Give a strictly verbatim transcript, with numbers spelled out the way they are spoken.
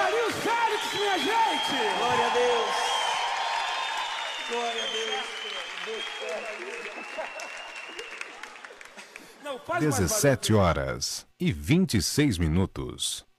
Carlinhos Félix, minha gente! Glória a Deus! Glória a Deus! Deus Não, faz mais dezessete horas e vinte e seis minutos.